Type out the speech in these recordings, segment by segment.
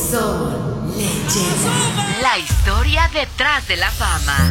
Son Leyenda. La historia detrás de la fama.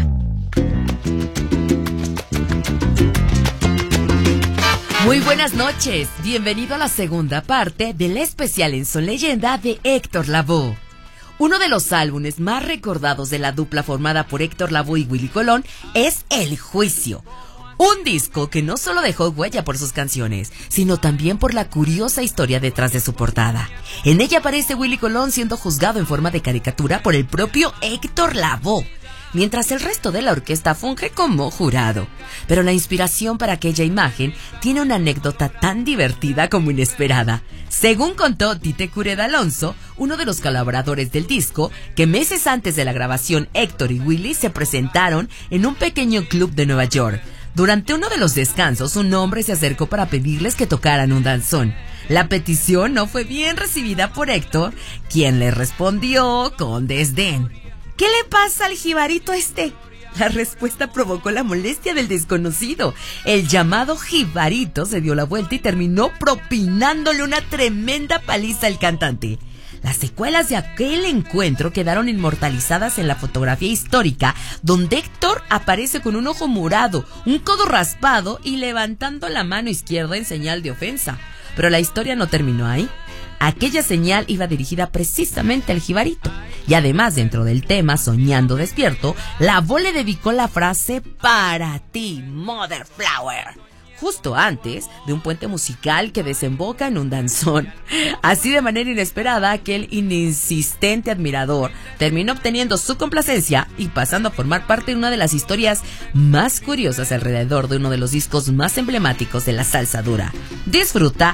Muy buenas noches, bienvenido a la segunda parte del especial en Son Leyenda de Héctor Lavoe. Uno de los álbumes más recordados de la dupla formada por Héctor Lavoe y Willy Colón es El Juicio. Un disco que no solo dejó huella por sus canciones, sino también por la curiosa historia detrás de su portada. En ella aparece Willy Colón siendo juzgado en forma de caricatura por el propio Héctor Lavoe, mientras el resto de la orquesta funge como jurado. Pero la inspiración para aquella imagen tiene una anécdota tan divertida como inesperada. Según contó Tite Cureda Alonso, uno de los colaboradores del disco, que meses antes de la grabación Héctor y Willy se presentaron en un pequeño club de Nueva York. Durante uno de los descansos, un hombre se acercó para pedirles que tocaran un danzón. La petición no fue bien recibida por Héctor, quien le respondió con desdén: ¿qué le pasa al jibarito este? La respuesta provocó la molestia del desconocido. El llamado jibarito se dio la vuelta y terminó propinándole una tremenda paliza al cantante. Las secuelas de aquel encuentro quedaron inmortalizadas en la fotografía histórica, donde Héctor aparece con un ojo morado, un codo raspado y levantando la mano izquierda en señal de ofensa. Pero la historia no terminó ahí. Aquella señal iba dirigida precisamente al jibarito. Y además, dentro del tema Soñando Despierto, Lavoe le dedicó la frase "para ti, Mother Flower", justo antes de un puente musical que desemboca en un danzón. Así, de manera inesperada, aquel insistente admirador terminó obteniendo su complacencia y pasando a formar parte de una de las historias más curiosas alrededor de uno de los discos más emblemáticos de la salsa dura. Disfruta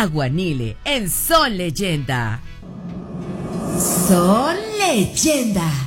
Aguanile en Son Leyenda. Son Leyenda.